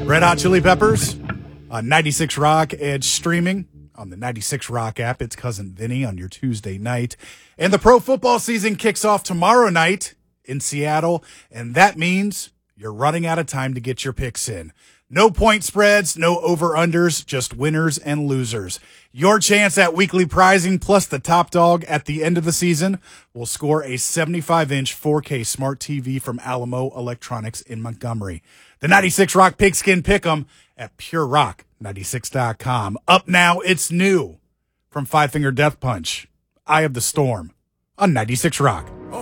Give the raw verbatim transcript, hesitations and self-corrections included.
Red Hot Chili Peppers on ninety-six Rock and streaming on the ninety-six Rock app. It's Cousin Vinny on your Tuesday night. And the pro football season kicks off tomorrow night in Seattle, and that means you're running out of time to get your picks in. No point spreads, no over-unders, just winners and losers. Your chance at weekly prizing plus the top dog at the end of the season will score a seventy-five inch four K smart T V from Alamo Electronics in Montgomery. The ninety-six Rock Pigskin Pick'em at pure rock ninety-six dot com. Up now, it's new from Five Finger Death Punch, Eye of the Storm on ninety-six Rock.